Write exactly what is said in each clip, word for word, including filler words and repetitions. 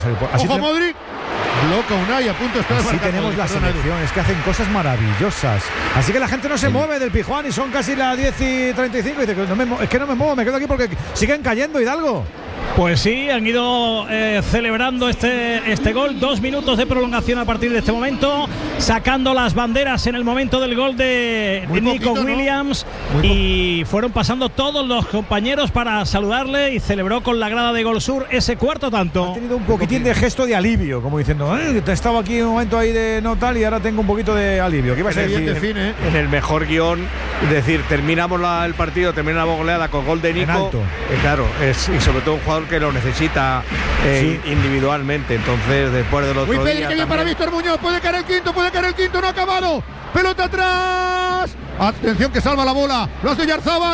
Así ¡Ojo, te... Modric! Bloca Unai, a punto está de Así marcar tenemos Modric, las perdona, selecciones que hacen cosas maravillosas. Así que la gente no se sí. mueve del Pijuán y son casi las diez y treinta y cinco y dice que no me, es que no me muevo, me quedo aquí porque siguen cayendo, Hidalgo. Pues sí, han ido eh, celebrando este, este gol. Dos minutos de prolongación a partir de este momento, sacando las banderas en el momento del gol de Muy Nico poquito, Williams, ¿no? y fueron pasando todos los compañeros para saludarle y celebró con la grada de Gol Sur ese cuarto tanto. Ha tenido un poquitín de gesto de alivio, como diciendo, eh, he estado aquí un momento ahí de no tal y ahora tengo un poquito de alivio. ¿Qué ibas a Qué bien decir? define. En el mejor guión, es decir, terminamos la, el partido, termina la goleada con gol de Nico. alto. Eh, claro, es, y sobre todo un jugador que lo necesita eh, Sí. individualmente. Entonces, después del otro Muy Pedri, día. que bien para también- Víctor Muñoz. Puede caer el quinto, puede caer el quinto, no ha acabado. Pelota atrás. Atención que salva la bola. Lo hace Yarzábal.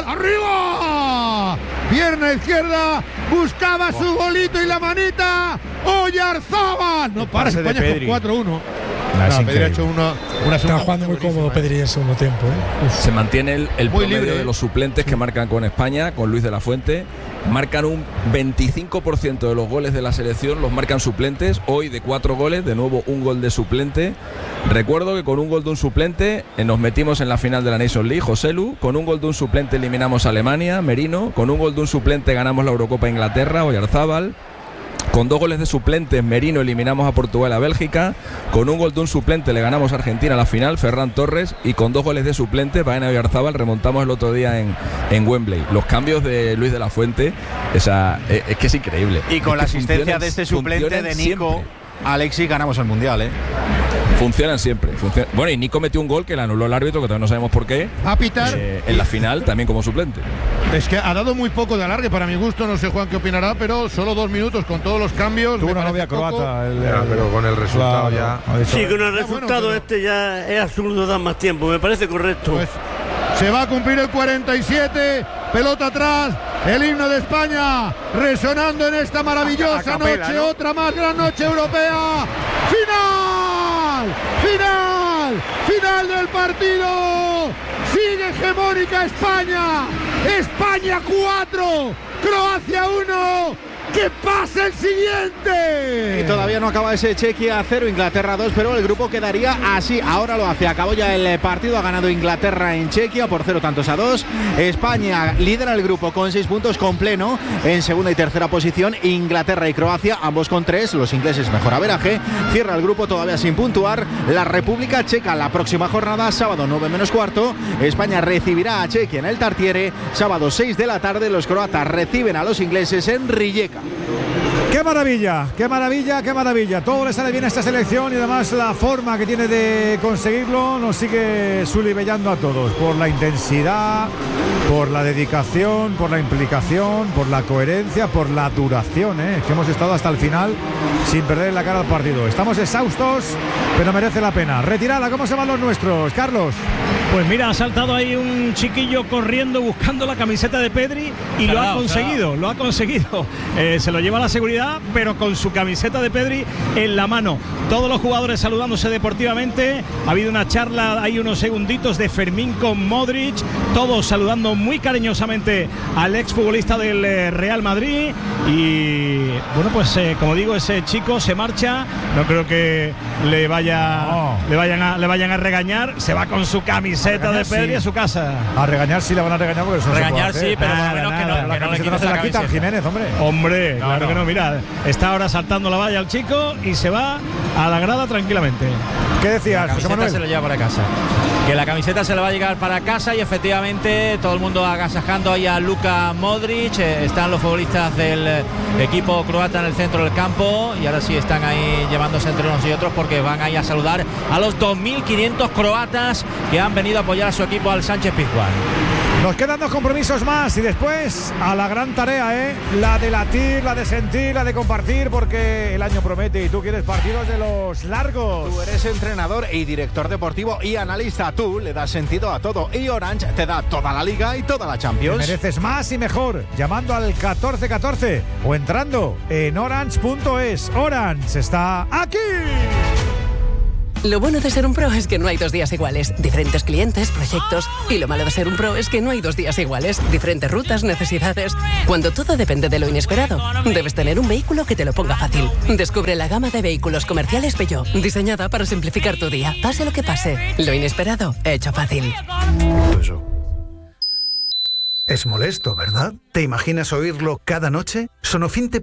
¡Arriba! Pierna izquierda. Buscaba su golito y la manita. ¡Oyarzábal! No para pase de España con Pedri. cuatro uno. Ah, es No, Pedri ha increíble. hecho una, una Está segunda jugando muy parte cómodo buenísima, Pedri en el segundo tiempo, ¿eh? Se mantiene el, el Muy promedio libre, de ¿eh? los suplentes que marcan con España, con Luis de la Fuente. Marcan un veinticinco por ciento de los goles de la selección, los marcan suplentes. Hoy de cuatro goles, de nuevo un gol de suplente. Recuerdo que con un gol de un suplente eh, nos metimos en la final de la Nations League, Joselu. Con un gol de un suplente eliminamos a Alemania, Merino. Con un gol de un suplente ganamos la Eurocopa a Inglaterra, Oyarzábal. Con dos goles de suplentes, Merino, eliminamos a Portugal, a Bélgica. Con un gol de un suplente le ganamos a Argentina a la final, Ferran Torres. Y con dos goles de suplentes, Baena Oyarzábal, remontamos el otro día en, en Wembley. Los cambios de Luis de la Fuente, esa, es, es que es increíble. Y con Es la que asistencia funcionan- de este suplente funcionan de Nico, siempre. Alexis, ganamos el Mundial, ¿eh? Funcionan siempre. Funciona. Bueno, y Nico metió un gol que le anuló el árbitro, que todavía no sabemos por qué. A pitar. eh, en la final, también como suplente. Es que ha dado muy poco de alargue para mi gusto. No sé, Juan, qué opinará, pero solo dos minutos con todos los cambios. Tuvo me una parece novia poco. croata. El, Ya, pero con el resultado ya. ha dicho- Sí, con el Ya, resultado bueno, pero- este ya es absurdo dar más tiempo, me parece correcto. Pues se va a cumplir el cuarenta y siete, pelota atrás, el himno de España resonando en esta maravillosa A- a capela, noche, ¿no? otra más gran noche europea. ¡Final! ¡Final! ¡Final del partido! Sigue hegemónica España. España cuatro, Croacia uno. ¡Que pase el siguiente! Y todavía no acaba ese Chequia cero, Inglaterra dos, pero el grupo quedaría así. Ahora lo hace. Acabó ya el partido. Ha ganado Inglaterra en Chequia por cero tantos a dos. España lidera el grupo con seis puntos con pleno. En segunda y tercera posición, Inglaterra y Croacia, ambos con tres. Los ingleses mejor averaje. Cierra el grupo todavía sin puntuar la República Checa. La próxima jornada, sábado nueve menos cuarto. España recibirá a Chequia en el Tartiere. Sábado seis de la tarde. Los croatas reciben a los ingleses en Rijeka. ¡Qué maravilla! ¡Qué maravilla! ¡Qué maravilla! Todo le sale bien a esta selección y además la forma que tiene de conseguirlo nos sigue sulibellando a todos por la intensidad, por la dedicación, por la implicación, por la coherencia, por la duración, ¿eh? Que hemos estado hasta el final sin perder la cara al partido. Estamos exhaustos, pero merece la pena. Retirada, ¿cómo se van los nuestros, Carlos? Pues mira, ha saltado ahí un chiquillo corriendo buscando la camiseta de Pedri y Se lo ha ha dado, conseguido, lo ha conseguido. Eh, se lo lleva la seguridad, pero con su camiseta de Pedri en la mano. Todos los jugadores saludándose deportivamente. Ha habido una charla, hay unos segunditos de Fermín con Modric, todos saludando muy cariñosamente al exfutbolista del eh, Real Madrid. Y bueno, pues eh, como digo, ese chico se marcha. No creo que le vaya, No. le vayan a, le vayan a regañar. Se va con su camiseta de regañar, Pedri sí. a su casa. A regañar sí la van a regañar porque eso no se Regañar puede hacer. sí, pero por lo Nada, menos que no, nada, que La no le camiseta no quites se la la quitan, camiseta. Jiménez, hombre. Hombre, No, claro no. que no, mira, está ahora saltando la valla el chico y se va a la grada tranquilamente. ¿Qué La decías, José camiseta Manuel? se lo lleva para casa. Que la camiseta se le va a llegar para casa y efectivamente todo el mundo agasajando ahí a Luka Modric. Eh, están los futbolistas del eh, equipo croata en el centro del campo y ahora sí están ahí llevándose entre unos y otros porque van ahí a saludar a los dos mil quinientos croatas que han venido a apoyar a su equipo al Sánchez Pizjuán. Nos quedan dos compromisos más y después a la gran tarea, ¿eh? La de latir, la de sentir, la de compartir, porque el año promete y tú quieres partidos de los largos. Tú eres entrenador y director deportivo y analista. Tú le das sentido a todo y Orange te da toda la liga y toda la Te Champions. mereces más y mejor llamando al catorce catorce o entrando en orange punto es. Orange está aquí. Lo bueno de ser un pro es que no hay dos días iguales. Diferentes clientes, proyectos. Y lo malo de ser un pro es que no hay dos días iguales. Diferentes rutas, necesidades. Cuando todo depende de lo inesperado, debes tener un vehículo que te lo ponga fácil. Descubre la gama de vehículos comerciales Peugeot, diseñada para simplificar tu día. Pase lo que pase, lo inesperado, hecho fácil. Es molesto, ¿verdad? ¿Te imaginas oírlo cada noche? Sonofin te